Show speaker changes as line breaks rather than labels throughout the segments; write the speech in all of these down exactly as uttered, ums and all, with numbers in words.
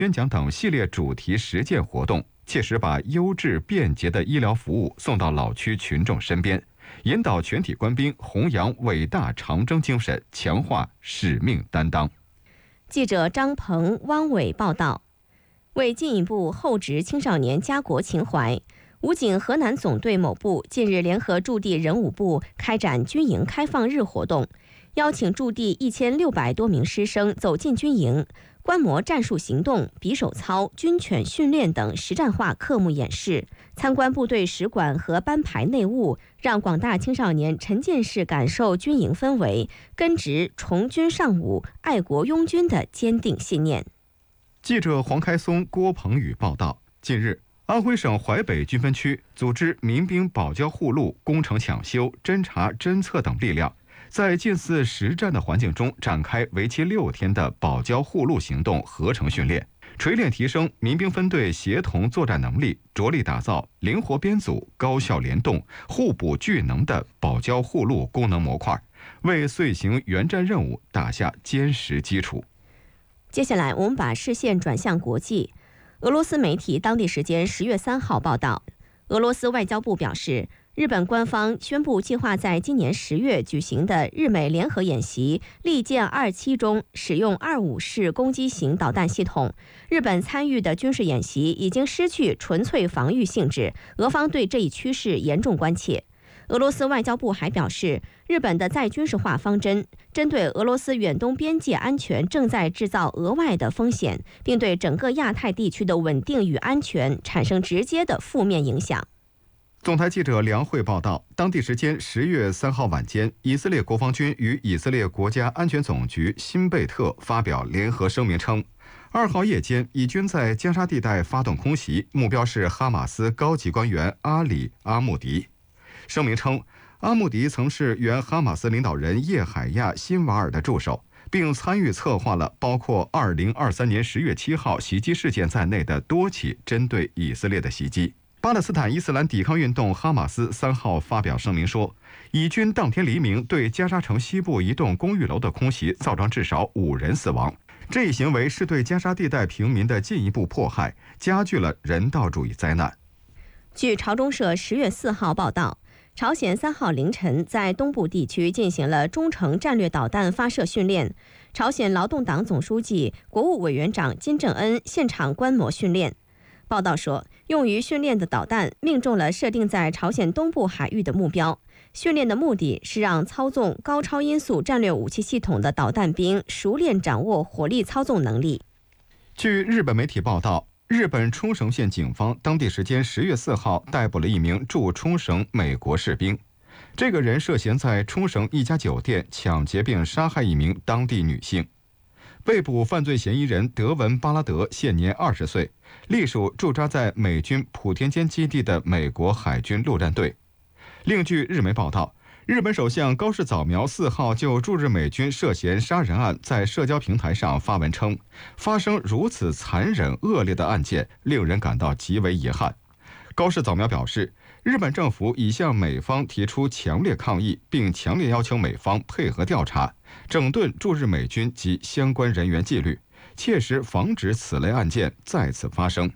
宣讲等系列主题实践活动，切实把优质便捷的医疗服务送到老区群众身边，引导全体官兵弘扬伟大长征精神，强化使命担当。
记者张鹏、汪伟报道。为进一步厚植青少年家国情怀，武警河南总队某部近日联合驻地人武部开展军营开放日活动，邀请驻地一千六百多名师生走进军营，观摩战术行动、匕首操、军犬训练等实战化科目演示，参观部队使馆和班排内务，让广大青少年沉浸式感受军营氛围，根植从军尚武、爱国拥军的坚定信念。
记者黄开松、郭鹏宇报道，近日，安徽省淮北军分区组织民兵保交护路、工程抢修、侦察侦测等力量，在近似实战的环境中展开为期六天的保交护路行动合成训练，锤炼提升民兵分队协同作战能力，着力打造灵活编组、高效联动、互补聚能的保交护路功能模块，为遂行援战任务打下坚实基础。
接下来，我们把视线转向国际。俄罗斯媒体当地时间十月三号报道，俄罗斯外交部表示，日本官方宣布计划在今年十月举行的日美联合演习利剑二七中使用二五式攻击型导弹系统。日本参与的军事演习已经失去纯粹防御性质，俄方对这一趋势严重关切。俄罗斯外交部还表示，日本的再军事化方针针对俄罗斯远东边界安全正在制造额外的风险，并对整个亚太地区的稳定与安全产生直接的负面影响。
总台记者梁慧报道，当地时间十月三号晚间，以色列国防军与以色列国家安全总局辛贝特发表联合声明称，二号夜间，以军在加沙地带发动空袭，目标是哈马斯高级官员阿里·阿穆迪。声明称，阿穆迪曾是原哈马斯领导人叶海亚·辛瓦尔的助手，并参与策划了包括二零二三年十月七号袭击事件在内的多起针对以色列的袭击。巴勒斯坦伊斯兰抵抗运动哈马斯三号发表声明说，以军当天黎明对加沙城西部一栋公寓楼的空袭造成至少五人死亡，这一行为是对加沙地带平民的进一步迫害，加剧了人道主义灾难。
据朝中社十月四号报道，朝鲜三号凌晨在东部地区进行了中程战略导弹发射训练，朝鲜劳动党总书记、国务委员长金正恩现场观摩训练。报道说，用于训练的导弹命中了设定在朝鲜东部海域的目标。训练的目的是让操纵高超音速战略武器系统的导弹兵熟练掌握火力操纵能力。
据日本媒体报道，日本冲绳县警方当地时间十月四号逮捕了一名驻冲绳美国士兵，这个人涉嫌在冲绳一家酒店抢劫并杀害一名当地女性。被捕犯罪嫌疑人德文·巴拉德现年二十岁，隶属驻扎在美军普天间基地的美国海军陆战队。另据日媒报道，日本首相高市早苗四号就驻日美军涉嫌杀人案在社交平台上发文称，发生如此残忍恶劣的案件令人感到极为遗憾。高市早苗表示，日本政府已向美方提出强烈抗议，并强烈要求美方配合调查，整顿驻日美军及相关人员纪律，切实防止此类案件再次发生。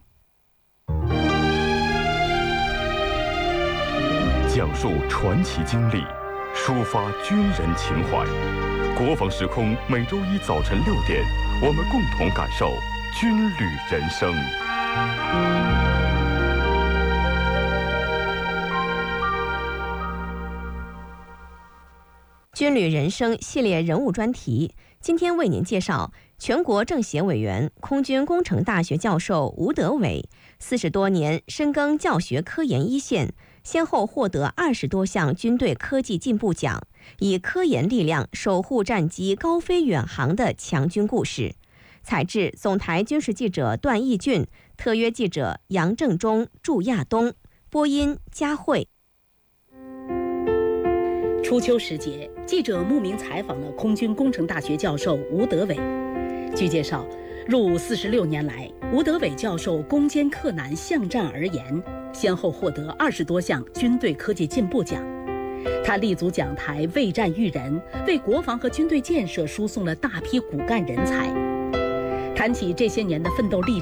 讲述传奇经历，抒发军人情怀。国防时空每周一早晨六点，我们共同感受军旅人生。
军旅人生系列人物专题，今天为您介绍全国政协委员、空军工程大学教授吴德伟，四十多年深耕教学科研一线，先后获得二十多项军队科技进步奖，以科研力量守护战机高飞远航的强军故事。采制总台军事记者段义俊，特约记者杨正中、祝亚东，播音佳慧。
初秋时节，记者慕名采访了空军工程大学教授吴德伟。据介绍，入伍四十六年来，吴德伟教授攻坚克难，向战而言，先后获得二十多项军队科技进步奖。他立足讲台，为战育人，为国防和军队建设输送了大批骨干人才。谈起这些年的奋斗历程，